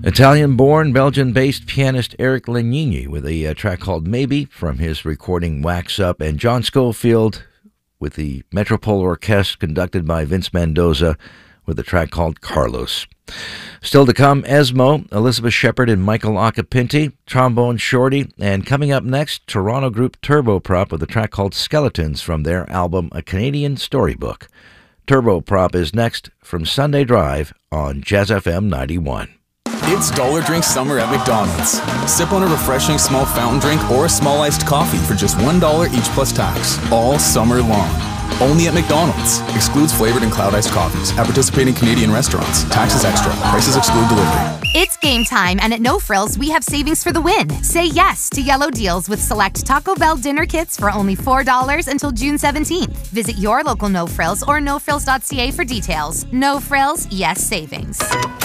Italian-born, Belgian-based pianist Eric Legnini with a track called Maybe from his recording Wax Up, and John Scofield with the Metropole Orchestre conducted by Vince Mendoza with a track called Carlos. Still to come, Esmo, Elizabeth Shepard and Michael Acapinti, Trombone Shorty, and coming up next, Toronto group Turboprop with a track called Skeletons from their album A Canadian Storybook. Turboprop is next from Sunday Drive on Jazz FM 91. It's Dollar Drink Summer at McDonald's. Sip on a refreshing small fountain drink or a small iced coffee for just $1 each plus tax, all summer long. Only at McDonald's. Excludes flavored and cloud iced coffees. At participating Canadian restaurants. Taxes extra. Prices exclude delivery. It's game time, and at No Frills, we have savings for the win. Say yes to yellow deals with select Taco Bell dinner kits for only $4 until June 17th. Visit your local No Frills or nofrills.ca for details. No Frills, yes savings.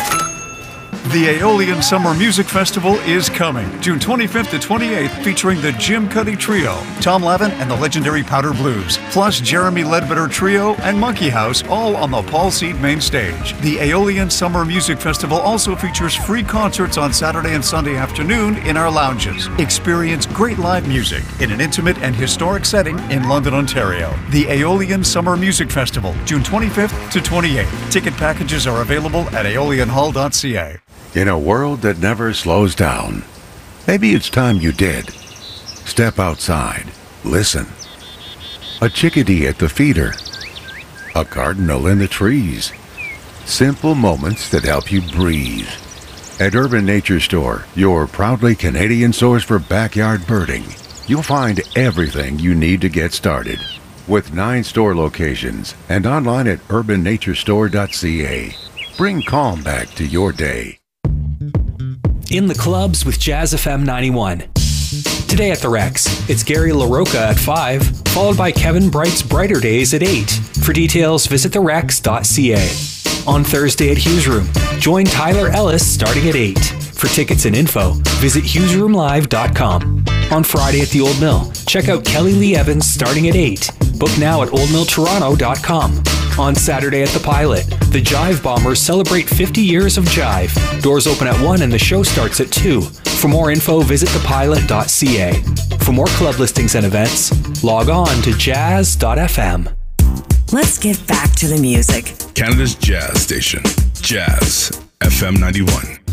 The Aeolian Summer Music Festival is coming, June 25th to 28th, featuring the Jim Cuddy Trio, Tom Lavin and the legendary Powder Blues, plus Jeremy Ledbetter Trio and Monkey House, all on the Paul Seed main stage. The Aeolian Summer Music Festival also features free concerts on Saturday and Sunday afternoon in our lounges. Experience great live music in an intimate and historic setting in London, Ontario. The Aeolian Summer Music Festival, June 25th to 28th. Ticket packages are available at aeolianhall.ca. In a world that never slows down, maybe it's time you did. Step outside. Listen. A chickadee at the feeder. A cardinal in the trees. Simple moments that help you breathe. At Urban Nature Store, your proudly Canadian source for backyard birding, you'll find everything you need to get started. With 9 store locations and online at urbannaturestore.ca. Bring calm back to your day. In the clubs with Jazz FM 91. Today at the Rex, it's Gary LaRocca at 5, followed by Kevin Bright's Brighter Days at 8. For details, visit therex.ca. On Thursday at Hughes Room, join Tyler Ellis starting at 8. For tickets and info, visit hughesroomlive.com. On Friday at the Old Mill, check out Kelly Lee Evans starting at 8. Book now at oldmilltoronto.com. On Saturday at the Pilot, the Jive Bombers celebrate 50 years of Jive. Doors open at 1 and the show starts at 2. For more info, visit thepilot.ca. For more club listings and events, log on to jazz.fm. Let's get back to the music. Canada's Jazz Station, Jazz FM 91.